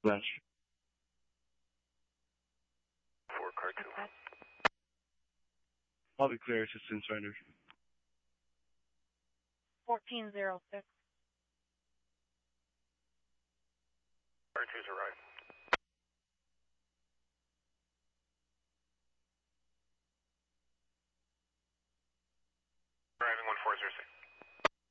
Flash. For car 2. I'll be clear assistance surrender. 1406. Car 2's arrived. Arriving 1406.